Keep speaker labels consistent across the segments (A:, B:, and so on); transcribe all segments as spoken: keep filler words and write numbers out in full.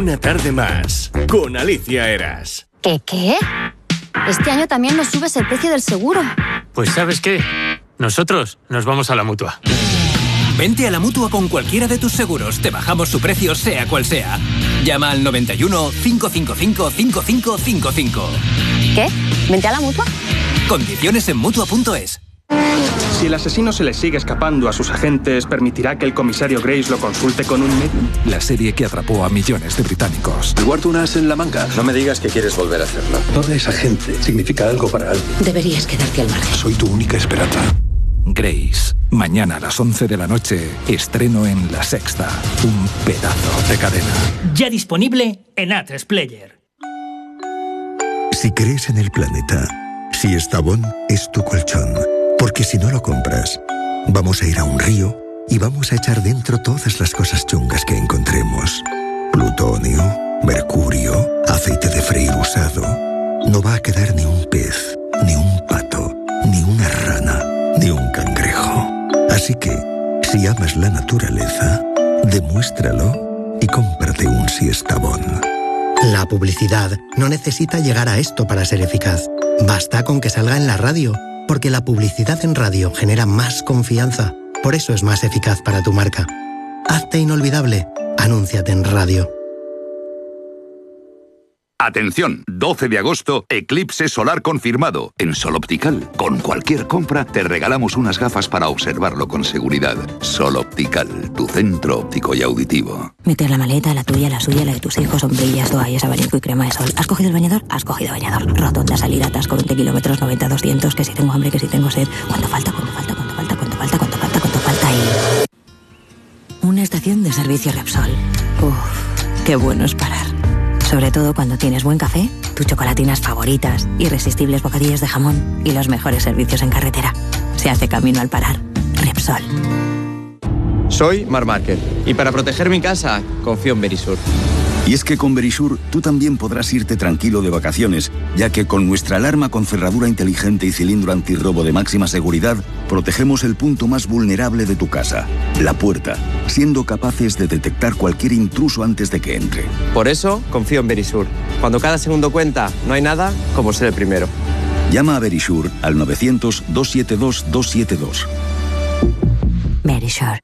A: Una tarde más, con Alicia Eras.
B: ¿Qué qué? Este año también nos subes el precio del seguro.
C: Pues ¿sabes qué? Nosotros nos vamos a la Mutua.
D: Vente a la Mutua con cualquiera de tus seguros. Te bajamos su precio, sea cual sea. Llama al noventa y uno, cinco cinco cinco, cinco cinco cinco cinco.
B: ¿Qué? ¿Vente a la Mutua?
D: Condiciones en Mutua punto es.
E: Si el asesino se le sigue escapando a sus agentes, ¿permitirá que el comisario Grace lo consulte con un medium?
F: La serie que atrapó a millones de británicos.
G: Guardo un as en la manga. No me digas que quieres volver a hacerlo.
H: Toda esa gente significa algo para alguien.
B: Deberías quedarte al margen.
H: Soy tu única esperanza.
F: Grace. Mañana a las once de la noche, estreno en La Sexta. Un pedazo de cadena.
I: Ya disponible en A tres Player.
J: Si crees en el planeta, Siestabón es tu colchón. Porque si no lo compras, vamos a ir a un río y vamos a echar dentro todas las cosas chungas que encontremos. Plutonio, mercurio, aceite de freír usado. No va a quedar ni un pez, ni un pato, ni una rana, ni un cangrejo. Así que, si amas la naturaleza, demuéstralo y cómprate un Siestabón.
K: La publicidad no necesita llegar a esto para ser eficaz. Basta con que salga en la radio, porque la publicidad en radio genera más confianza. Por eso es más eficaz para tu marca. Hazte inolvidable. Anúnciate en radio.
L: Atención, doce de agosto, eclipse solar confirmado. En Sol Optical, con cualquier compra, te regalamos unas gafas para observarlo con seguridad. Sol Optical, tu centro óptico y auditivo.
B: Meter la maleta, la tuya, la suya, la de tus hijos, sombrillas, toallas, abanico y crema de sol. ¿Has cogido el bañador? Has cogido bañador. Rotonda, salida, atasco, veinte kilómetros, noventa, doscientos, que si tengo hambre, que si tengo sed. ¿Cuánto falta? ¿Cuánto falta? ¿Cuánto falta? ¿Cuánto falta? ¿Cuánto falta? ¿Cuánto falta? Y... una estación de servicio Repsol. Uf, qué bueno es parar. Sobre todo cuando tienes buen café, tus chocolatinas favoritas, irresistibles bocadillos de jamón y los mejores servicios en carretera. Se hace camino al parar. Repsol.
M: Soy Marc Márquez y para proteger mi casa confío en Verisur.
N: Y es que con Verisur tú también podrás irte tranquilo de vacaciones, ya que con nuestra alarma con cerradura inteligente y cilindro antirrobo de máxima seguridad, protegemos el punto más vulnerable de tu casa, la puerta, siendo capaces de detectar cualquier intruso antes de que entre.
M: Por eso confío en Verisur. Cuando cada segundo cuenta, no hay nada como ser el primero.
N: Llama a Verisur al novecientos, doscientos setenta y dos, doscientos setenta y dos.
B: Verisur.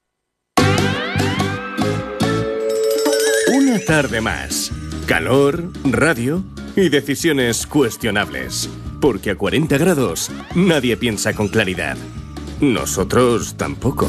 A: Una tarde más. Calor, radio y decisiones cuestionables. Porque a cuarenta grados nadie piensa con claridad. Nosotros tampoco.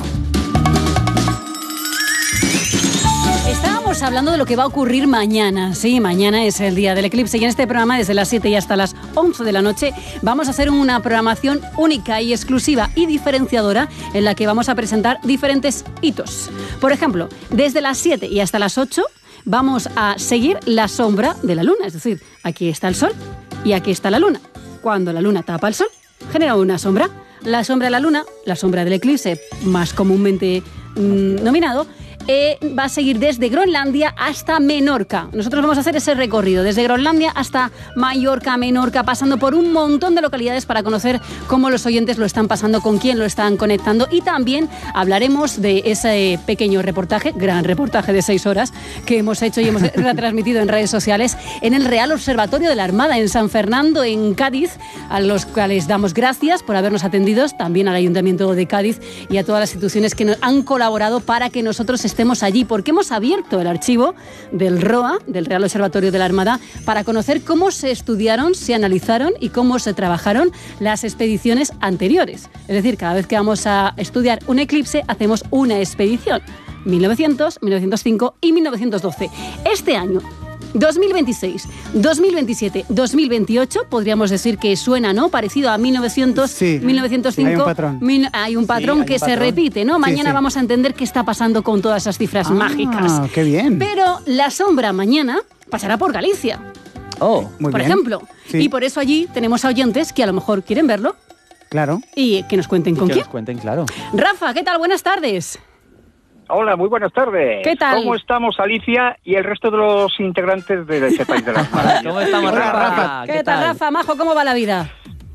O: Estábamos hablando de lo que va a ocurrir mañana. Sí, mañana es el día del eclipse y en este programa desde las siete y hasta las once de la noche vamos a hacer una programación única y exclusiva y diferenciadora en la que vamos a presentar diferentes hitos. Por ejemplo, desde las siete y hasta las ocho vamos a seguir la sombra de la luna. Es decir, aquí está el sol y aquí está la luna. Cuando la luna tapa el sol, genera una sombra. La sombra de la luna, la sombra del eclipse, más comúnmente mmm, nominado, Eh, va a seguir desde Groenlandia hasta Menorca. Nosotros vamos a hacer ese recorrido desde Groenlandia hasta Mallorca, Menorca, pasando por un montón de localidades para conocer cómo los oyentes lo están pasando, con quién lo están conectando, y también hablaremos de ese pequeño reportaje, gran reportaje de seis horas que hemos hecho y hemos retransmitido en redes sociales en el Real Observatorio de la Armada en San Fernando, en Cádiz, a los cuales damos gracias por habernos atendido, también al Ayuntamiento de Cádiz y a todas las instituciones que nos han colaborado para que nosotros estemos estemos allí, porque hemos abierto el archivo del R O A, del Real Observatorio de la Armada, para conocer cómo se estudiaron, se analizaron y cómo se trabajaron las expediciones anteriores. Es decir, cada vez que vamos a estudiar un eclipse, hacemos una expedición. mil novecientos, mil novecientos cinco y mil novecientos doce. Este año, dos mil veintiséis, dos mil veintisiete, dos mil veintiocho, podríamos decir que suena, ¿no? Parecido a mil novecientos,
P: sí,
O: mil novecientos cinco.
P: Hay un patrón.
O: Mil, hay un patrón sí, hay que un patrón. Se repite, ¿no? Mañana sí, sí. vamos a entender qué está pasando con todas esas cifras
P: ah,
O: mágicas.
P: ¡Qué bien!
O: Pero la sombra mañana pasará por Galicia.
P: Oh, muy
O: por
P: bien.
O: ejemplo. Sí. Y por eso allí tenemos a oyentes que a lo mejor quieren verlo.
P: Claro.
O: Y que nos cuenten
P: y
O: con
P: que
O: quién.
P: nos cuenten, claro.
O: Rafa, ¿qué tal? Buenas tardes.
Q: Hola, muy buenas tardes.
O: ¿Qué tal?
Q: ¿Cómo estamos, Alicia y el resto de los integrantes de ese país de las maravillas?
M: ¿Cómo estamos, Rafa?
O: ¿Qué, ¿Qué tal, Rafa? Majo, ¿cómo va la vida?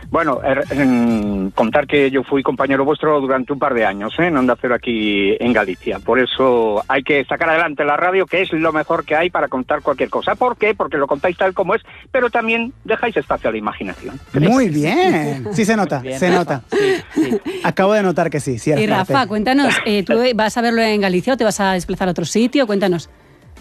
Q: Bueno, er, en, contar que yo fui compañero vuestro durante un par de años, ¿eh? En Onda Cero aquí en Galicia. Por eso hay que sacar adelante la radio, que es lo mejor que hay para contar cualquier cosa. ¿Por qué? Porque lo contáis tal como es, pero también dejáis espacio a la imaginación.
P: Muy bien. Sí se nota, bien, se Rafa. nota. Sí, sí. Acabo de notar que sí. sí
O: y Rafa, parte. cuéntanos, eh, ¿tú vas a verlo en Galicia o te vas a desplazar a otro sitio? Cuéntanos.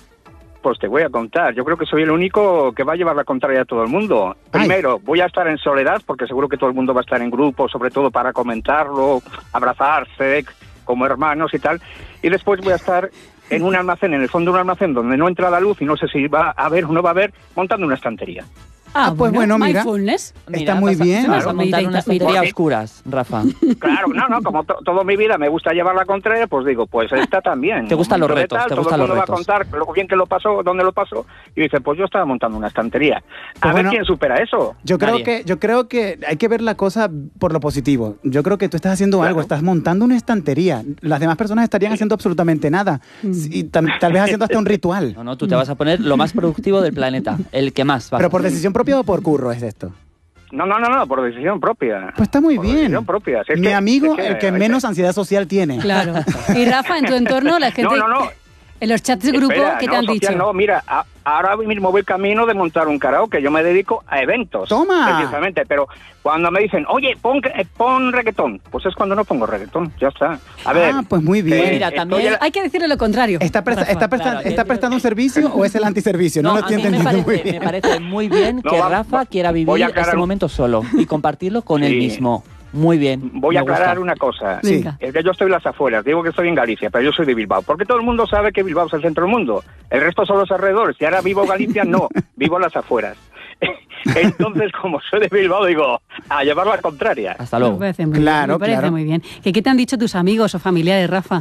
Q: Pues te voy a contar. Yo creo que soy el único que va a llevar la contraria a todo el mundo. Primero, Ay. voy a estar en soledad, porque seguro que todo el mundo va a estar en grupo, sobre todo para comentarlo, abrazarse como hermanos y tal. Y después voy a estar en un almacén, en el fondo de un almacén, donde no entra la luz y no sé si va a haber o no va a haber, montando una estantería.
O: Ah, pues bueno, mira,
P: está
R: mira,
P: muy
R: vas a,
P: bien.
R: Vas a montar una estantería a oscuras, Rafa.
Q: Claro, no, no, como to, toda mi vida me gusta llevar la contraria, pues digo, pues esta también.
R: Te gustan los retos,
Q: tal,
R: te
Q: todo
R: gustan
Q: el
R: los
Q: mundo
R: retos.
Q: va a contar lo bien que lo pasó, dónde lo pasó, y dice, pues yo estaba montando una estantería. A
P: pues
Q: ver
P: bueno,
Q: quién supera eso.
P: Yo creo que yo creo que hay que ver la cosa por lo positivo. Yo creo que tú estás haciendo claro. algo, estás montando una estantería. Las demás personas estarían haciendo absolutamente nada. Y tal, tal vez haciendo hasta un ritual.
R: No, no, tú te vas a poner lo más productivo del planeta, el que más va.
P: Pero por decisión propia o por curro es esto.
Q: No, no, no, no, por decisión propia.
P: Pues está muy
Q: por
P: bien.
Q: Decisión propia. Si es
P: Mi
Q: que,
P: amigo,
Q: es que,
P: el que menos que... ansiedad social tiene.
O: Claro. Y Rafa, en tu entorno, la gente...
Q: No, no, no.
O: En los chats de grupo,
Q: Espera,
O: ¿qué
Q: no,
O: te han
Q: social,
O: dicho?
Q: No, mira, a, ahora mismo voy camino de montar un karaoke. Yo me dedico a eventos.
P: ¡Toma!
Q: Precisamente, pero cuando me dicen, oye, pon, pon reggaetón, pues es cuando no pongo reggaetón, ya está. A ver.
P: Ah, pues muy bien.
O: Eh, Mira, también hay que decirle lo contrario.
P: ¿Está, presta, Rafa, está, presta, claro, ¿está prestando un servicio o es el antiservicio? No,
R: no
P: lo estoy entendiendo
R: me parece,
P: muy bien.
R: Me parece muy bien que no, Rafa quiera vivir este un... momento solo y compartirlo con sí. él mismo. Muy bien.
Q: Voy a aclarar gusta. una cosa.
P: Sí.
Q: Es que yo estoy en las afueras. Digo que estoy en Galicia, pero yo soy de Bilbao. Porque todo el mundo sabe que Bilbao es el centro del mundo. El resto son los alrededores. Y ahora vivo en Galicia, no. Vivo en las afueras. Entonces, como soy de Bilbao, digo, a llevar la contraria.
R: Hasta luego.
O: Me parece muy
P: claro,
O: bien. Me parece
P: claro.
O: muy bien. ¿Qué, ¿Qué te han dicho tus amigos o familiares, Rafa?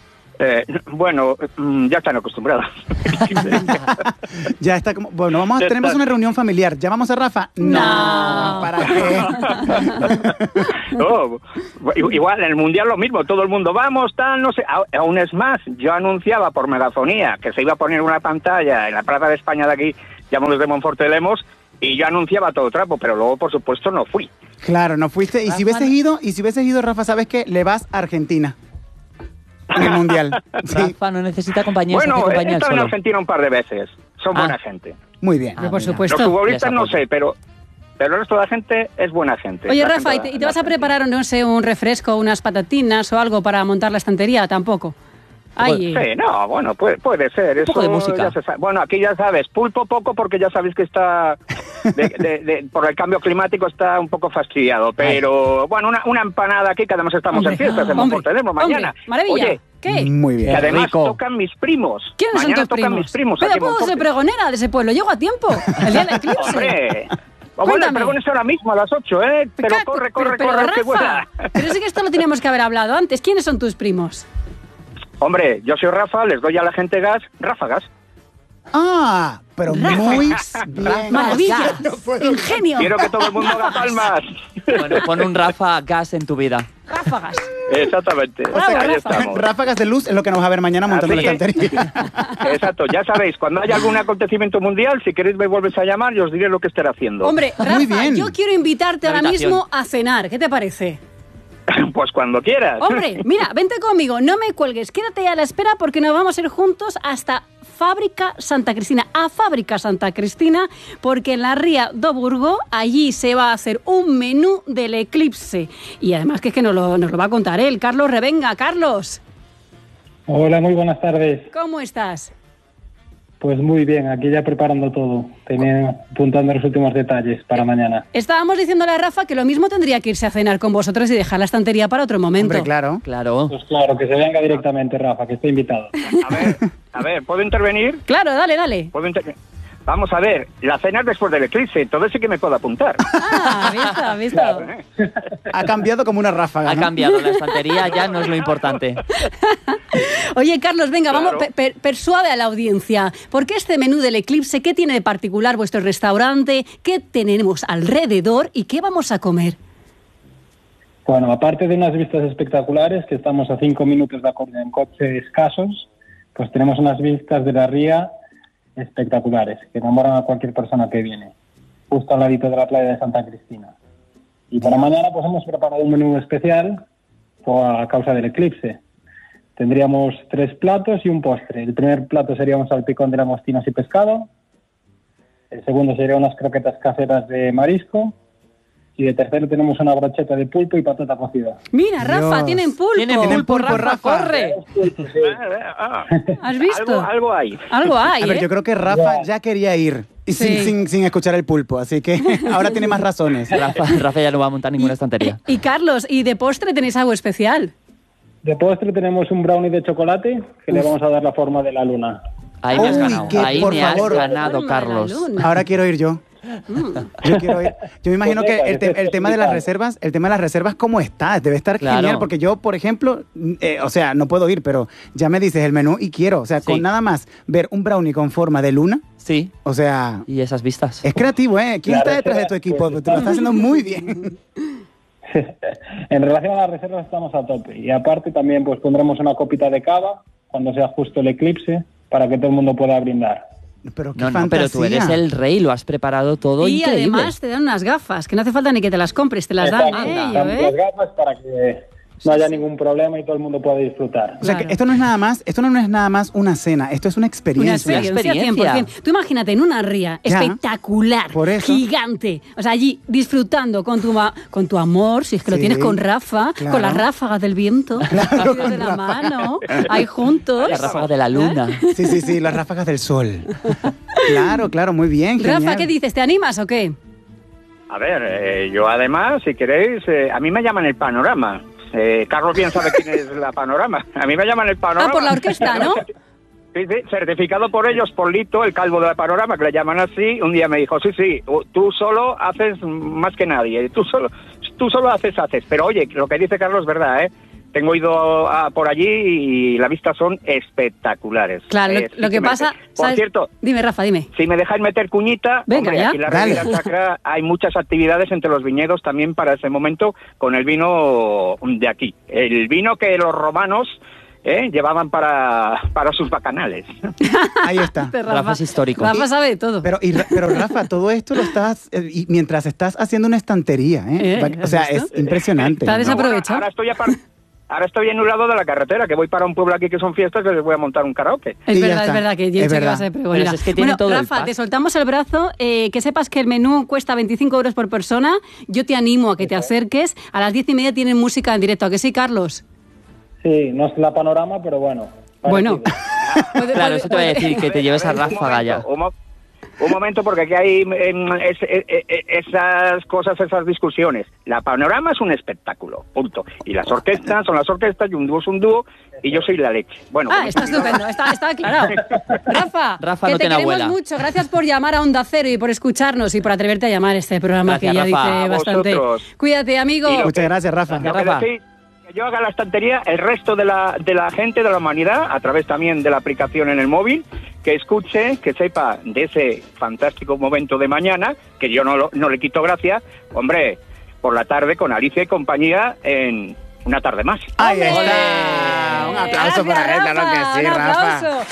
Q: Eh, bueno, ya están acostumbrados.
P: Ya está como... Bueno, vamos a, tenemos una reunión familiar. ¿Llamamos a Rafa? No.
O: no.
P: ¿Para qué?
Q: No, igual, en el Mundial lo mismo. Todo el mundo, vamos, tal, no sé. Aún es más, yo anunciaba por megafonía que se iba a poner una pantalla en la Plaza de España de aquí, llamamos de Monforte de Lemos, y yo anunciaba todo trapo, pero luego, por supuesto, no fui.
P: Claro, no fuiste. Y si hubieses ido, y si hubieses ido, Rafa, ¿sabes qué? Le vas a Argentina. En el Mundial. Sí.
R: Rafa no necesita compañía.
Q: Bueno, he estado en Argentina un par de veces. Son ah. buena gente.
P: Muy bien.
O: Ah, por supuesto.
Q: Los futbolistas no sé, pero, pero el resto de la gente es buena gente.
O: Oye,
Q: la
O: Rafa, ¿y te, ¿y te vas a preparar, no sé, un refresco, unas patatinas o algo para montar la estantería? Tampoco. Ay.
Q: Sí, no, bueno, puede, puede ser.
R: Un poco
Q: Eso
R: de música.
Q: Ya se sabe. Bueno, aquí ya sabes, pulpo poco porque ya sabéis que está, de, de, de, por el cambio climático está un poco fastidiado. Pero, Ay. bueno, una, una empanada aquí, que además estamos hombre, en fiestas, en Monfortedemo mañana.
O: Hombre, maravilla.
Q: Oye,
O: ¿qué?
P: Muy bien.
Q: Que además
R: rico.
Q: tocan mis primos.
O: ¿Quiénes
Q: mañana
O: son tus
Q: tocan
O: primos?
Q: mis primos.
O: Pero puedo ser pregonera de ese pueblo, llego a tiempo. El día del eclipse.
Q: Hombre. O bueno, el pregón es ahora mismo, a las ocho, ¿eh? Pero Cac, corre, corre,
O: pero,
Q: corre,
O: pero,
Q: que vuela.
O: Pero sí que esto lo teníamos que haber hablado antes. ¿Quiénes son tus primos?
Q: Hombre, yo soy Rafa, les doy a la gente gas, ráfagas.
P: Ah, pero Rafa. Muy
O: bien. Maravilla, no ingenio.
Q: Quiero que todo el mundo haga palmas.
R: Bueno, pon un Rafa gas en tu vida.
O: Ráfagas.
Q: Exactamente.
P: O sea, ahí estamos. Ráfagas de luz es lo que nos va a ver mañana montando la estantería.
Q: Exacto, ya sabéis, cuando haya algún acontecimiento mundial, si queréis me vuelves a llamar y os diré lo que estaré haciendo.
O: Hombre, Rafa, muy bien. Yo quiero invitarte ahora mismo a cenar. ¿Qué te parece?
Q: Pues cuando quieras.
O: Hombre, mira, vente conmigo, no me cuelgues, quédate a la espera porque nos vamos a ir juntos hasta Fábrica Santa Cristina, a Fábrica Santa Cristina, porque en la Ría do Burgo, allí se va a hacer un menú del eclipse. Y además que es que nos lo, nos lo va a contar él, Carlos Revenga. Carlos.
S: Hola, muy buenas tardes.
O: ¿Cómo estás?
S: Pues muy bien, aquí ya preparando todo, tenía, apuntando los últimos detalles para mañana.
O: Estábamos diciéndole a Rafa que lo mismo tendría que irse a cenar con vosotros y dejar la estantería para otro momento.
P: Hombre, claro.
R: Claro.
S: Pues claro, que se venga directamente, Rafa, que esté invitado.
Q: A ver, a ver, ¿puedo intervenir?
O: Claro, dale, dale.
Q: ¿Puedo intervenir? Vamos a ver, la cena es después del eclipse, entonces sí que me puedo apuntar.
O: Ah, visto, visto. Claro, ¿eh?
P: Ha cambiado como una ráfaga,
R: ¿no? Ha cambiado, la estantería ya no es lo importante.
O: Oye, Carlos, venga,
Q: claro.
O: vamos, per, persuade a la audiencia. ¿Por qué este menú del eclipse? ¿Qué tiene de particular vuestro restaurante? ¿Qué tenemos alrededor? ¿Y qué vamos a comer?
S: Bueno, aparte de unas vistas espectaculares, que estamos a cinco minutos de acordio en coche escasos, pues tenemos unas vistas de la ría espectaculares, que enamoran a cualquier persona que viene, justo al ladito de la playa de Santa Cristina. Y para mañana pues hemos preparado un menú especial a causa del eclipse. Tendríamos tres platos y un postre. El primer plato sería un salpicón de langostinos y pescado. El segundo sería unas croquetas caseras de marisco. Y de tercero tenemos una brocheta de pulpo y patata cocida.
O: Mira, Rafa,
P: Dios.
O: tienen pulpo.
R: Tienen pulpo,
P: pulpo,
R: Rafa,
P: Rafa.
R: corre.
O: ¿Has visto?
Q: Algo, algo hay.
O: Algo hay,
P: A ver,
O: ¿eh?
P: yo creo que Rafa ya quería ir y sin,
O: Sí.
P: sin, sin escuchar el pulpo, así que ahora tiene más razones.
R: Rafa, Rafa ya no va a montar ninguna estantería.
O: Y Carlos, ¿y de postre tenéis algo especial?
S: De postre tenemos un brownie de chocolate que le vamos a dar la forma de la luna.
R: Ahí me has
P: Uy,
R: ganado.
P: que,
R: Ahí
P: por
R: me
P: favor.
R: has ganado,
O: Forma de la
R: Carlos.
O: luna.
P: Ahora quiero ir yo. Yo quiero ir. Yo me imagino que el, te- el tema de las reservas, el tema de las reservas, ¿cómo está? Debe estar
R: Claro.
P: genial, porque yo, por ejemplo, eh, o sea, no puedo ir, pero ya me dices el menú y quiero, o sea,
R: Sí.
P: con nada más ver un brownie con forma de luna,
R: Sí,
P: o sea,
R: y esas vistas.
P: es creativo, ¿eh? ¿Quién
S: La
P: está detrás de tu
S: reserva,
P: equipo?
S: pues,
P: Te lo está haciendo muy bien.
S: En relación a las reservas estamos a tope. Y aparte también pues pondremos una copita de cava cuando sea justo el eclipse para que todo el mundo pueda brindar.
P: Pero qué
R: No, no,
P: fantasía.
R: pero tú eres el rey, lo has preparado todo
O: Y
R: increíble.
O: además te dan unas gafas, que no hace falta ni que te las compres, te las dan,
S: Exacto.
O: ¿eh? Yo,
S: Damos las
O: ¿eh?
S: gafas para que no haya ningún problema y todo el mundo pueda disfrutar.
P: O sea,
O: Claro.
P: que esto no es nada más, esto no es nada más una cena, esto es una
O: Una
P: experiencia.
O: experiencia,
R: experiencia.
O: cien por ciento. Tú imagínate en una ría
P: Ya.
O: espectacular,
P: Por eso.
O: gigante. O sea, allí disfrutando con tu, ma- con tu amor, si es que lo
P: Sí,
O: tienes con Rafa,
P: claro.
O: con las ráfagas del viento,
P: Claro,
O: cogidos de
P: con
O: la
P: Rafa.
O: mano, ahí juntos.
R: La ráfaga de la luna.
P: Sí, sí, sí, las ráfagas del sol. Claro, claro, muy bien, genial.
O: Rafa, ¿qué dices? ¿Te animas o qué?
Q: A ver, eh, yo además, si queréis, eh, a mí me llaman el Panorama. Eh, Carlos bien sabe quién es la Panorama. A mí me llaman el Panorama.
O: Ah, por la orquesta, ¿no?
Q: Sí, sí, certificado por ellos, por Lito, el calvo de la Panorama, que le llaman así. Un día me dijo, sí, sí, tú solo haces más que nadie. Tú solo, tú solo haces, haces. Pero oye, lo que dice Carlos es verdad, ¿eh? Tengo ido a, por allí y las vistas son espectaculares.
O: Claro, lo,
Q: Eh,
O: lo
Q: sí
O: que
Q: me-
O: pasa...
Q: Por
O: ¿sabes?
Q: cierto,
O: Dime, Rafa, dime.
Q: si me dejáis meter cuñita,
O: Venga,
Q: hombre,
O: ya.
Q: aquí en la
P: Dale.
Q: Riviera Sacra hay muchas actividades entre los viñedos también para ese momento con el vino de aquí. El vino que los romanos eh, llevaban para, para sus bacanales.
P: Ahí está.
O: Este
R: Rafa es histórico.
O: Rafa sabe de todo.
P: Pero, y Ra- pero Rafa, todo esto lo estás, eh, y mientras estás haciendo una estantería, ¿eh?
O: Eh,
P: Va- o sea,
O: ¿has
P: es
O: visto?
P: impresionante.
O: Está
P: ¿no?
O: desaprovechado.
Q: Ahora estoy apar- Ahora estoy en un lado de la carretera, que voy para un pueblo aquí que son fiestas, que les voy a montar un karaoke.
O: Es
P: Y ya
O: verdad, es
P: está.
O: verdad que yo he
P: Es
O: dicho que
P: verdad.
O: vas a ser pregonera.
R: Pero si es que tiene
O: Bueno,
R: todo el
O: Rafa,
R: pack.
O: te soltamos el brazo. eh, que sepas que el menú cuesta veinticinco euros por persona. Yo te animo a que te acerques. A las diez y media tienen música en directo. ¿A que sí, Carlos?
S: Sí, no es la Panorama, pero bueno.
O: Bueno.
S: parecido.
R: Claro, eso te voy a decir, que te lleves a
Q: ver, un
R: ráfaga ya.
Q: momento, Un, mo- un momento, porque aquí hay em, es- e- e- e- esas cosas, esas discusiones. La Panorama es un espectáculo, punto. Y las orquestas son las orquestas, y un dúo es un dúo, y yo soy la leche. Bueno,
O: Ah,
Q: pues-
O: está estupendo, está, está aclarado. Rafa,
R: Rafa,
O: que
R: no
O: te
R: tiene
O: queremos
R: abuela.
O: mucho. Gracias por llamar a Onda Cero y por escucharnos y por atreverte a llamar a este programa
R: Gracias,
O: que ya
R: Rafa.
O: dice
Q: A
O: bastante.
Q: vosotros.
O: Cuídate, amigo.
Q: Y lo
P: Muchas gracias, Rafa.
Q: Lo que
R: Rafa.
Q: decís, que yo haga la estantería, el resto de la, de la gente, de la humanidad, a través también de la aplicación en el móvil, que escuche, que sepa de ese fantástico momento de mañana, que yo no, lo- no le quito gracia, hombre, por la tarde con Alicia y compañía en Una Tarde Más.
P: Ahí
O: ¡Hombre!
P: está. Un aplauso
O: Gracias,
P: para él, claro que sí,
O: un
P: Rafa.
O: aplauso.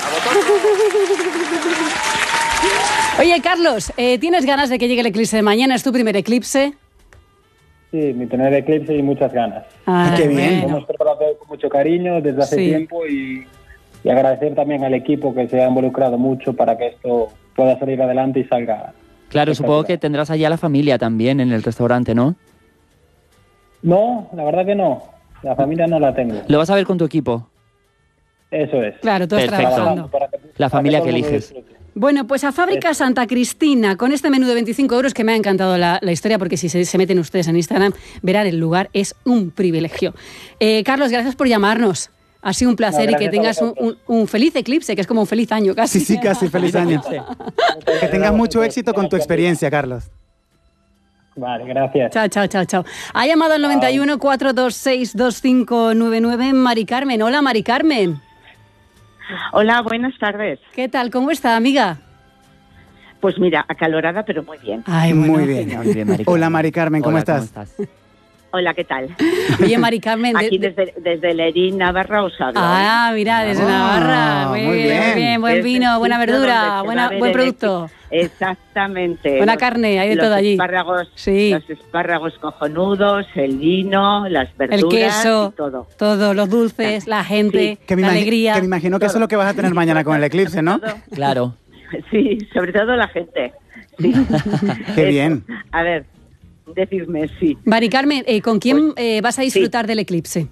O: Oye, Carlos, eh, ¿tienes ganas de que llegue el eclipse de mañana? ¿Es tu primer eclipse?
S: Sí, mi primer eclipse y muchas ganas.
O: Ay,
P: qué bien.
S: Lo hemos preparado con mucho cariño desde hace
O: Sí.
S: tiempo y, y agradecer también al equipo que se ha involucrado mucho para que esto pueda salir adelante y salga.
R: Claro, supongo que tendrás allá la familia también en el restaurante, ¿no?
S: No, la verdad que no. La familia no la tengo.
R: Lo vas a ver con tu equipo.
S: Eso es.
O: Claro, tú estás trabajando.
R: Perfecto. La familia que
S: todo el mundo
R: eliges.
S: disfrute.
O: Bueno, pues a Fábrica Santa Cristina, con este menú de veinticinco euros, que me ha encantado la, la historia, porque si se, se meten ustedes en Instagram, verán el lugar, es un privilegio. Eh, Carlos, gracias por llamarnos. Ha sido un placer
S: No,
O: y que
S: gracias a
O: tengas un,
S: vosotros.
O: un- un feliz eclipse, que es como un feliz año casi.
P: Sí, sí, casi, feliz año. Que tengas mucho éxito con tu experiencia, Carlos.
S: Vale, gracias.
O: Chao, chao, chao, chao. Ha llamado al noventa y uno, cuatro dos seis, dos cinco nueve nueve Mari Carmen. Hola, Mari Carmen.
T: Hola, buenas tardes.
O: ¿Qué tal? ¿Cómo está, amiga?
T: Pues mira, acalorada, pero muy bien.
O: Ay, bueno.
P: Muy bien.
R: Muy bien, Mari
P: Hola,
R: Carmen.
P: Mari Carmen, ¿cómo
R: Hola,
P: estás?
T: Hola, ¿qué tal?
O: Oye, Mari Carmen...
T: Aquí
O: de,
T: desde, desde Lerín, Navarra, os hablo.
O: Ah, mira, desde oh, Navarra. Muy, muy bien, bien, bien. Buen vino, buena verdura, buena, buen producto.
T: Exactamente.
O: Buena los, carne, hay de todo allí.
T: Espárragos,
O: sí.
T: Los espárragos cojonudos, el vino, las verduras,
O: el queso,
T: y todo.
O: Todo, los dulces, la gente,
P: sí, que me
O: la
P: imag-
O: alegría.
P: Que me imagino que todo. Eso es lo que vas a tener mañana con el eclipse, ¿no?
T: Todo.
R: Claro.
T: Sí, sobre todo la gente. Sí.
P: Qué bien.
T: A ver, decirme, sí.
O: Mari Carmen, eh, ¿con quién
T: pues,
O: eh, vas a disfrutar
T: sí.
O: del eclipse?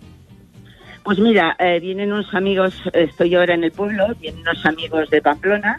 T: Pues mira, eh, vienen unos amigos, estoy ahora en el pueblo, vienen unos amigos de Pamplona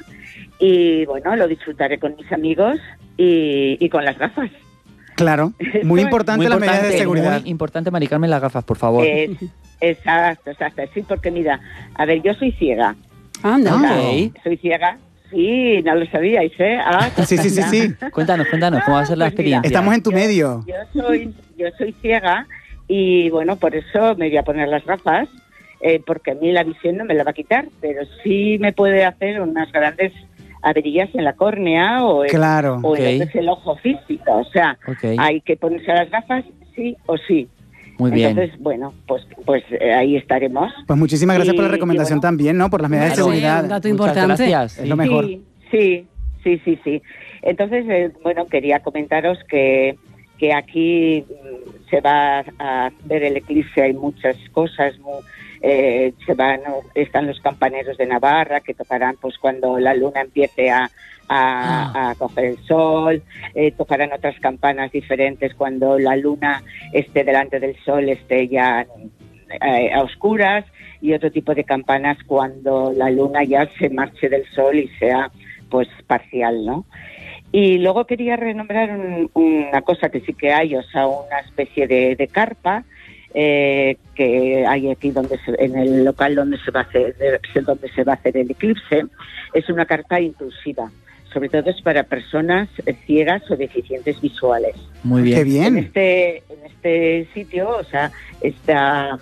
T: y bueno, lo disfrutaré con mis amigos y, y con las gafas.
P: Claro, muy importante las medidas de seguridad.
R: Muy importante, Mari Carmen, las gafas, por favor.
T: Es, exacto, exacto, sí, porque mira, a ver, yo soy ciega.
O: Anda,
R: okay.
T: Soy ciega. Sí, no lo sabíais, ¿eh? Ah,
P: sí, sí, sí, sí.
R: Cuéntanos, cuéntanos, ¿cómo va a ser la
T: pues
R: experiencia?
T: Mira,
P: estamos en tu
T: yo,
P: medio.
T: Yo soy, yo soy ciega y, bueno, por eso me voy a poner las gafas, eh, porque a mí la visión no me la va a quitar, pero sí me puede hacer unas grandes averías en la córnea o en,
P: claro,
T: o
R: okay.
T: en lo que es el ojo físico. O sea,
R: okay.
T: hay que ponerse las gafas sí o sí.
R: Muy bien.
T: Entonces, bueno, pues pues eh, ahí estaremos.
P: Pues muchísimas gracias y, por la recomendación bueno, también, ¿no? Por las medidas
R: claro,
P: de seguridad.
O: Un dato
R: Muchas
O: importante.
R: Gracias.
P: Es lo mejor.
T: Sí, sí, sí, sí. sí. Entonces, eh, bueno, quería comentaros que, que aquí mm, se va a ver el eclipse, hay muchas cosas, muy, eh, se van, están los campaneros de Navarra que tocarán pues cuando la luna empiece a A, a coger el sol, eh, tocarán otras campanas diferentes cuando la luna esté delante del sol, esté ya eh, a oscuras, y otro tipo de campanas cuando la luna ya se marche del sol y sea pues parcial, ¿no? Y luego quería renombrar un, una cosa que sí que hay, o sea, una especie de, de carpa eh, que hay aquí donde se, en el local donde se va a hacer donde se va a hacer el eclipse. Es una carpa inclusiva. Sobre todo es para personas ciegas o deficientes visuales.
R: Muy bien.
P: Qué bien.
T: En este, en este sitio, o sea, esta,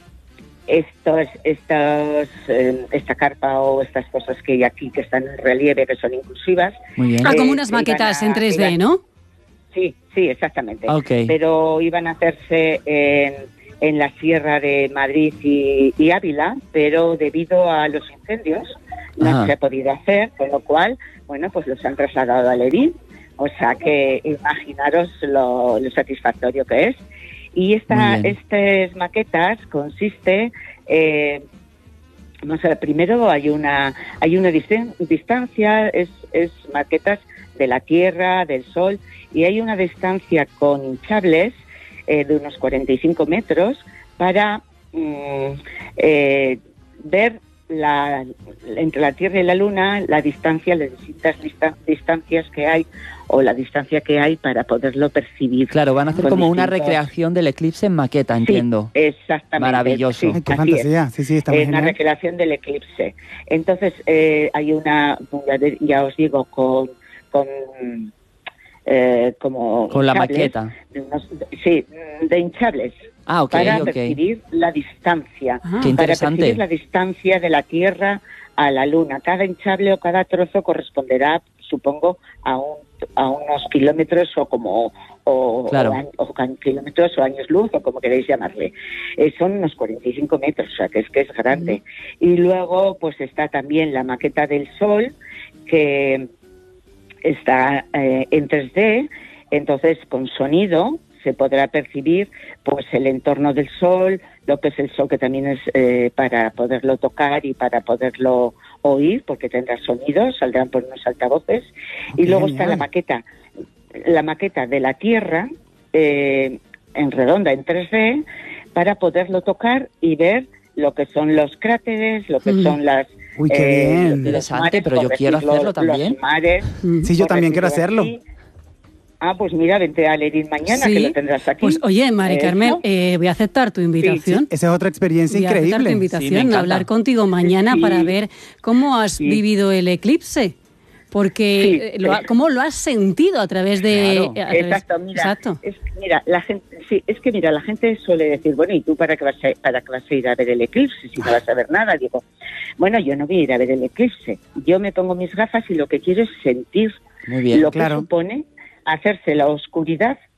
T: estos, estos, eh, esta carpa o estas cosas que hay aquí que están en relieve, que son inclusivas.
R: Muy bien.
O: Ah,
T: eh,
O: como unas maquetas a, en tres D, iban, ¿no?
T: Sí, sí, exactamente.
R: Okay.
T: Pero iban a hacerse en, en la Sierra de Madrid y, y Ávila, pero debido a los incendios no Ajá. se ha podido hacer, con lo cual, bueno, pues los han trasladado a Lerín, o sea que imaginaros lo, lo satisfactorio que es. Y esta, estas maquetas consiste, eh, vamos a ver, primero hay una hay una distan- distancia, es, es maquetas de la Tierra, del Sol, y hay una distancia con hinchables eh, de unos cuarenta y cinco metros para mm, eh, ver La, entre la Tierra y la Luna, la distancia, las distintas distan- distancias que hay o la distancia que hay para poderlo percibir.
R: Claro, van a hacer como distintos... una recreación del eclipse en maqueta, entiendo.
T: Sí, exactamente.
R: Maravilloso.
T: Sí,
P: Ay, qué fantasía. Sí, sí, está muy
T: es una recreación del eclipse. Entonces, eh, hay una, ya os digo, con... con eh, como
R: con la maqueta.
T: De unos, sí, de hinchables.
R: Ah, okay,
T: para
R: okay.
T: percibir la distancia,
R: ah, qué
T: para percibir la distancia de la Tierra a la Luna. Cada hinchable o cada trozo corresponderá, supongo, a un a unos kilómetros o como o,
R: claro.
T: o, o, o kilómetros o años luz o como queréis llamarle. Eh, son unos cuarenta y cinco metros, o sea que es que es grande. Mm. Y luego pues está también la maqueta del Sol, que está eh, en tres D, entonces con sonido se podrá percibir pues el entorno del Sol, lo que es el Sol, que también es eh, para poderlo tocar y para poderlo oír, porque tendrá sonidos, saldrán por unos altavoces. Okay, y luego genial. Está la maqueta, la maqueta de la Tierra, eh, en redonda, en tres D, para poderlo tocar y ver lo que son los cráteres, lo que mm. son las...
P: Uy, qué
T: eh,
P: bien.
R: Interesante,
T: mares,
R: pero yo quiero hacerlo
T: los,
R: también.
T: Los mares,
P: sí, yo también quiero hacerlo.
T: Aquí. Ah, pues mira, vente a Lerín mañana,
O: sí.
T: que lo tendrás aquí.
O: Pues oye, Mari Carmen, eh, voy a aceptar tu invitación.
P: Sí, sí. Esa es otra experiencia
O: voy
P: increíble.
O: Voy a aceptar tu invitación, sí, a hablar contigo mañana sí. para ver cómo has sí. vivido el eclipse. Porque, sí, lo ha, ¿cómo lo has sentido a través de...?
T: Claro.
O: A través,
T: exacto, mira,
O: exacto.
T: Es, mira, la gente, sí, es que mira, la gente suele decir, bueno, ¿y tú para qué vas a, para qué vas a ir a ver el eclipse si no vas a ver nada? Digo, bueno, yo no voy a ir a ver el eclipse. Yo me pongo mis gafas y lo que quiero es sentir
R: Muy bien,
T: lo
P: claro.
T: que supone hacerse la oscuridad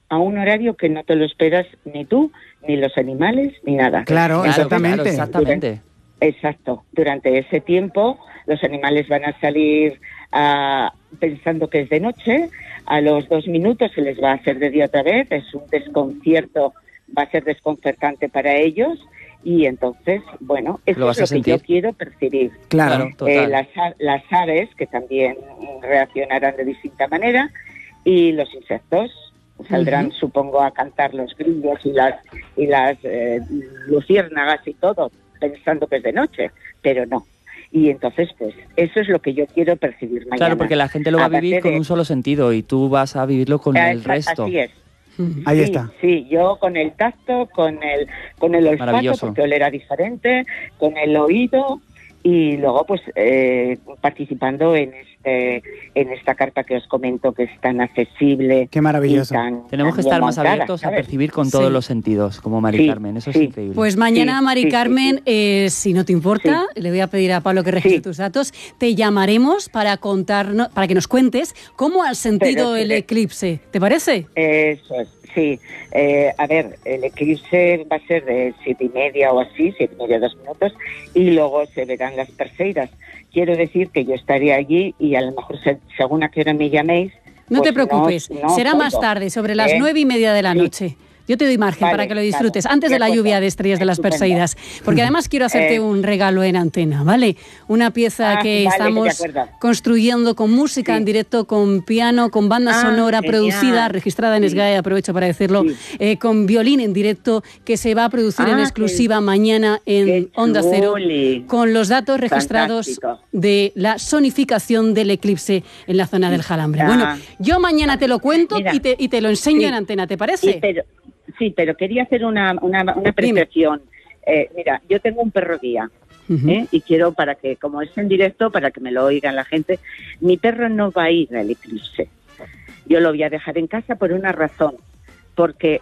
T: a un horario que no te lo esperas ni tú, ni los animales, ni nada.
P: Claro,
R: Claro,
P: exactamente.
R: claro, exactamente.
T: Durante, exacto. Durante ese tiempo los animales van a salir ah, pensando que es de noche, a los dos minutos se les va a hacer de día otra vez, es un desconcierto, va a ser desconcertante para ellos. Y entonces, bueno, eso
R: Lo vas
T: es
R: a
T: lo que
R: sentir.
T: yo quiero percibir.
P: Claro,
R: total.
T: Eh, las, a- las aves, que también reaccionarán de distinta manera, y los insectos saldrán,
O: Ujú.
T: supongo, a cantar los grillos y las y las eh, luciérnagas y todo, pensando que es de noche, pero no. Y entonces, pues, eso es lo que yo quiero percibir mañana.
R: Claro, porque la gente lo va a
T: Aparte
R: vivir con
T: de-
R: un solo sentido y tú vas a vivirlo con
T: Ah,
R: el
T: esa-
R: resto.
T: Así es.
P: Ahí
T: sí,
P: está.
T: Sí, yo con el tacto, con el con el olfato,
R: Maravilloso.
T: porque olerá diferente, con el oído y luego pues eh, participando en este en esta carpa que os comento que es tan accesible.
P: Qué maravilloso.
T: y tan-
R: Tenemos que
T: tan bien
R: estar más
T: montada,
R: abiertos a
T: ¿sabes?
R: percibir con todos
O: Sí.
R: los sentidos, como Mari
T: Sí,
R: Carmen. Eso
T: sí.
R: es increíble.
O: Pues mañana,
T: Sí,
O: Mari
T: sí, sí,
O: Carmen, eh, si no te importa, le voy a pedir a Pablo que registre
T: Sí.
O: tus datos, te llamaremos para contarnos, para que nos cuentes cómo has sentido
T: Pero,
O: el
T: sí, eh.
O: eclipse. ¿Te parece?
T: Eso es, sí. Eh, a ver, el eclipse va a ser de siete y media o así, siete y media, dos minutos, y luego se verán las Perseidas. Quiero decir que yo estaré allí y a lo mejor se- según a qué hora me llaméis.
O: No
T: pues
O: te preocupes,
T: no
O: será
T: os
O: más
T: oigo.
O: tarde, sobre las
T: ¿Eh?
O: nueve y media de la
T: Sí.
O: noche. Yo te doy margen
T: Vale,
O: para que lo disfrutes,
T: claro.
O: antes de,
T: De
O: la
T: acuerdo.
O: lluvia de estrellas de las
T: Estupendo.
O: Perseidas. Porque además quiero hacerte
T: Eh.
O: un regalo en antena, ¿vale? Una pieza
T: Ah,
O: que
T: vale, de
O: estamos
T: acuerdo.
O: construyendo con música
T: Sí.
O: en directo, con piano, con banda
T: Ah,
O: sonora
T: genial.
O: producida, registrada en
T: Sí.
O: SGAE, aprovecho para decirlo,
T: Sí.
O: eh, con violín en directo, que se va a producir
T: Ah,
O: en
T: qué-
O: exclusiva mañana en
T: qué
O: Onda Cero,
T: chuli.
O: con los datos registrados
T: Fantástico.
O: de la sonificación del eclipse en la zona del Jalambre.
T: Ah.
O: Bueno, yo mañana te lo cuento
T: Mira.
O: y, te, y te lo enseño
T: Sí.
O: en antena, ¿te parece?
T: Sí, pero, sí, pero quería hacer una, una, una apreciación. Eh, mira, yo tengo un perro guía.
O: Ujú.
T: ¿eh? Y quiero, para que, como es en directo, para que me lo oigan la gente, mi perro no va a ir al eclipse. Yo lo voy a dejar en casa por una razón. Porque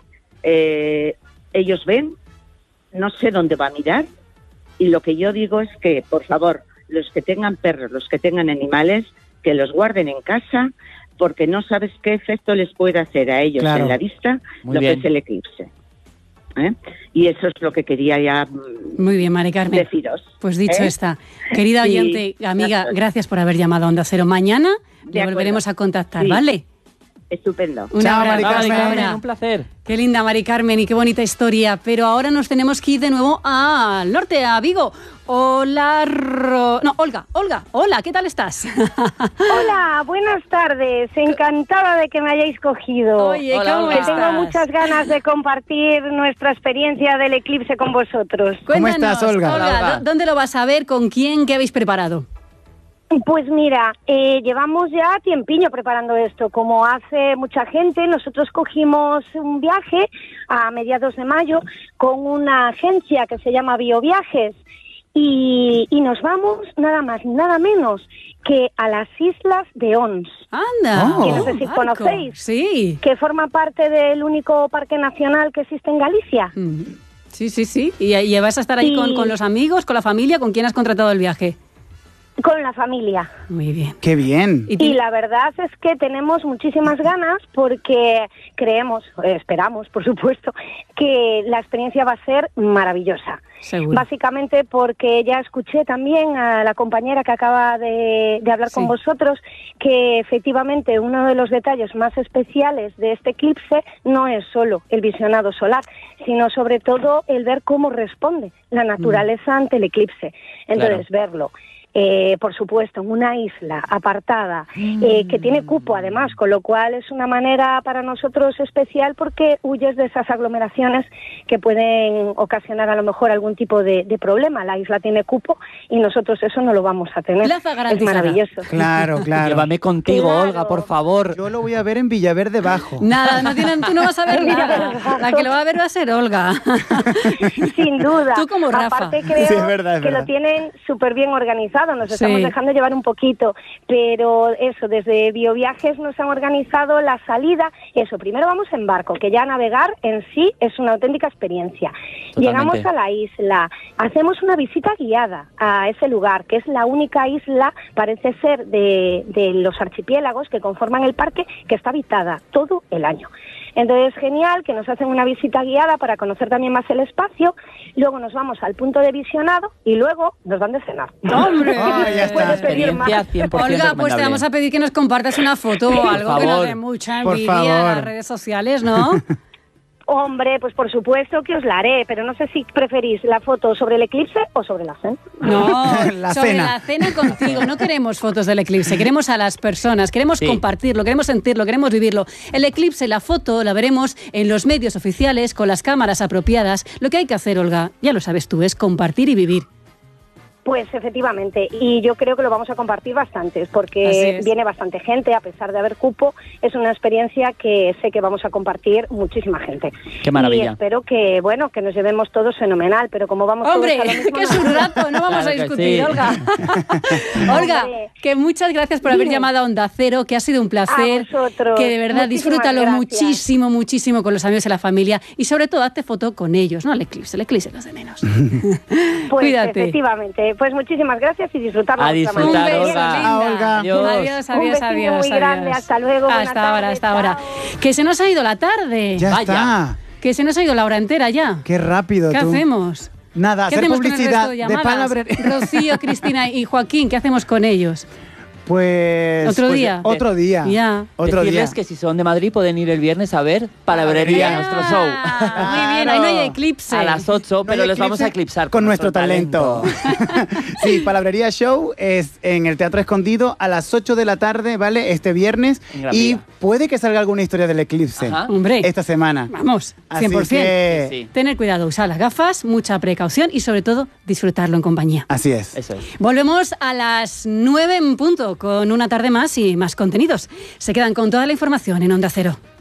T: eh, ellos ven, no sé dónde va a mirar, y lo que yo digo es que, por favor, los que tengan perros, los que tengan animales, que los guarden en casa, porque no sabes qué efecto les puede hacer a ellos
P: Claro.
T: en la vista
R: Muy
T: lo
R: bien.
T: que es el eclipse. ¿eh? Y eso es lo que quería ya mm,
O: Muy bien, Mari Carmen.
T: deciros.
O: Pues dicho
T: ¿eh?
O: está. Querida
T: Sí,
O: oyente, amiga,
T: gracias.
O: gracias por haber llamado a Onda Cero. Mañana
T: De
O: le volveremos
T: acuerdo.
O: a contactar,
T: Sí.
O: ¿vale?
T: Estupendo.
O: Un
P: Chao,
O: abrazo.
P: Mari
R: Chao, Mari
P: Carmen.
R: Carmen, un placer.
O: Qué linda, Mari Carmen, y qué bonita historia. Pero ahora nos tenemos que ir de nuevo al norte, a Vigo. Hola, Ro... No, Olga, Olga, hola, ¿qué tal estás?
U: Hola, buenas tardes. Encantada de que me hayáis cogido.
O: Oye,
R: Hola,
O: ¿cómo
R: Olga.
U: Que tengo
O: estás?
U: muchas ganas de compartir nuestra experiencia del eclipse con vosotros.
P: ¿Cómo estás, Olga?
O: Olga,
R: Hola, Olga.
O: ¿dó- ¿dónde lo vas a ver? ¿Con quién? ¿Qué habéis preparado?
U: Pues mira, eh, llevamos ya tiempiño preparando esto. Como hace mucha gente, nosotros cogimos un viaje a mediados de mayo con una agencia que se llama Bioviajes y, y nos vamos nada más ni nada menos que a las islas de Ons,
O: Anda.
P: Oh.
U: que no sé si
O: Marco.
U: conocéis,
O: Sí.
U: que forma parte del único parque nacional que existe en Galicia.
O: Mm. Sí, sí, sí. ¿Y, y vas a estar ahí
U: Y-
O: con, con los amigos, con la familia? ¿Con quién has contratado el viaje?
U: Con la familia.
O: Muy bien.
P: Qué bien.
O: Y
U: Y
O: ti-
U: la verdad es que tenemos muchísimas ganas porque creemos, eh, esperamos, por supuesto, que la experiencia va a ser maravillosa.
O: Seguro.
U: Básicamente porque ya escuché también a la compañera que acaba de, de hablar
O: Sí.
U: con vosotros que efectivamente uno de los detalles más especiales de este eclipse no es solo el visionado solar, sino sobre todo el ver cómo responde la naturaleza ante el eclipse. Entonces, verlo. Eh, por supuesto, en una isla apartada, eh, que tiene cupo además, con lo cual es una manera para nosotros especial porque huyes de esas aglomeraciones que pueden ocasionar a lo mejor algún tipo de, de problema. La isla tiene cupo y nosotros eso no lo vamos a tener.
O: Plaza
U: Es
O: garantizada.
U: maravilloso.
P: Claro, claro.
R: Llévame contigo,
U: Claro.
R: Olga, por favor.
P: Yo lo voy a ver en Villaverde Bajo.
O: Nada, no tienen, tú no vas a ver nada. La que lo va a ver va a ser Olga.
U: Sin duda.
O: Tú como Rafa.
U: Aparte creo
P: Sí, es verdad, es
U: que
P: verdad.
U: lo tienen súper bien organizado, nos
O: Sí.
U: estamos dejando llevar un poquito, pero eso, desde Bioviajes nos han organizado la salida, eso, primero vamos en barco, que ya navegar en sí es una auténtica experiencia.
R: Totalmente.
U: Llegamos a la isla, hacemos una visita guiada a ese lugar, que es la única isla, parece ser, de, de los archipiélagos que conforman el parque, que está habitada todo el año. Entonces, genial, que nos hacen una visita guiada para conocer también más el espacio, luego nos vamos al punto de visionado y luego nos dan de cenar.
O: ¡Hombre!
U: Oh, ya está.
R: Experiencia cien por ciento
O: Olga, pues te vamos a pedir que nos compartas una foto o algo que nos dé mucha envidia en las redes sociales, ¿no?
U: Hombre, pues por supuesto que os la haré, pero no sé si preferís la foto sobre el eclipse o sobre la cena.
O: No,
P: la
O: sobre
P: cena.
O: la cena contigo. No queremos fotos del eclipse, queremos a las personas, queremos
R: Sí.
O: compartirlo, queremos sentirlo, queremos vivirlo. El eclipse, la foto, la veremos en los medios oficiales con las cámaras apropiadas. Lo que hay que hacer, Olga, ya lo sabes tú, es compartir y vivir.
U: Pues efectivamente, y yo creo que lo vamos a compartir bastantes,
O: Así
U: porque
O: es.
U: viene bastante gente, a pesar de haber cupo, es una experiencia que sé que vamos a compartir muchísima gente.
R: Qué maravilla.
U: Y espero que, bueno, que nos llevemos todos fenomenal, pero como vamos
O: Hombre,
U: todos a lo mismo...
O: que es un rato, no vamos
R: Claro
O: a
R: que
O: discutir,
R: sí.
O: Olga. Olga,
U: Hombre.
O: que muchas gracias por haber
U: Dime.
O: llamado a Onda Cero, que ha sido un placer,
U: A vosotros.
O: que de verdad
U: Muchísimas
O: disfrútalo
U: gracias.
O: muchísimo, muchísimo con los amigos y la familia y sobre todo hazte foto con ellos, no el eclipse, el eclipse los de menos.
U: Pues
O: Cuídate.
U: efectivamente, pues muchísimas gracias y disfrutar.
R: A
U: vuestra
R: disfrutar,
U: manera.
O: Un beso,
R: Olga.
O: linda.
P: Olga.
R: Adiós.
O: Adiós,
U: Un
O: adiós,
U: besito
O: adiós.
U: muy grande,
O: adiós.
U: hasta luego, buena
O: Hasta ahora,
U: tarde,
O: hasta ahora.
U: chao.
O: Que se nos ha ido la tarde.
P: Ya
R: Vaya.
P: está.
O: Que se nos ha ido la hora entera ya.
P: Qué rápido
O: ¿Qué
P: tú.
O: hacemos?
P: Nada,
O: ¿Qué
P: hacer
O: hacemos con el
P: publicidad
O: resto de
P: de
O: llamadas?
P: palabrería.
O: Rocío, Cristina y Joaquín, ¿qué hacemos con ellos?
P: Pues...
O: Otro
P: pues,
O: día.
P: Otro día.
O: Ya.
P: Otro
R: Decirles
P: día.
R: que si son de Madrid pueden ir el viernes a ver Palabrería,
P: Ah,
R: nuestro show.
O: Muy bien, ahí no hay eclipse.
R: A las ocho,
P: No
R: pero
P: hay
R: les vamos a
P: eclipse
R: eclipsar
P: con nuestro talento. Sí, Palabrería Show es en el Teatro Escondido a las ocho de la tarde, ¿vale? Este viernes.
R: En Gran
P: Y
R: Vía.
P: puede que salga alguna historia del eclipse
R: Ajá.
O: Hombre.
P: esta semana.
O: Vamos,
P: Así
O: cien por ciento.
P: que-
R: Sí, sí.
O: Tener cuidado, usar las gafas, mucha precaución y sobre todo disfrutarlo en compañía.
P: Así es.
R: Eso es.
O: Volvemos a las nueve en punto con una tarde más y más contenidos. Se quedan con toda la información en Onda Cero.